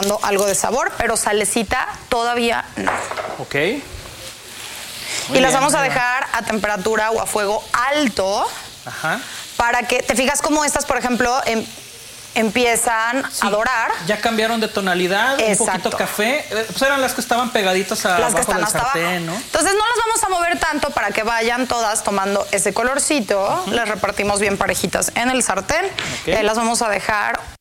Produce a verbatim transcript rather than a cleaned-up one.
algo de sabor, pero salecita todavía no. Ok. Muy y bien, las vamos a bien. dejar a temperatura o a fuego alto. Ajá. Para que, te fijas como estas, por ejemplo, em, empiezan Sí, a dorar. Ya cambiaron de tonalidad, Exacto. un poquito café. Eh, Pues eran las que estaban pegaditas a Las que abajo están del hasta sartén, abajo. ¿no? Entonces no las vamos a mover tanto para que vayan todas tomando ese colorcito. Uh-huh. Las repartimos bien parejitas en el sartén. Okay. Y ahí las vamos a dejar